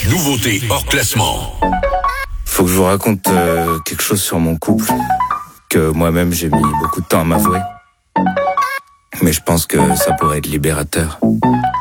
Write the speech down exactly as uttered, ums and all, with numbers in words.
nouveautés hors classement. Faut que je vous raconte euh, quelque chose sur mon couple que moi-même j'ai mis beaucoup de temps à m'avouer. Mais je pense que ça pourrait être libérateur.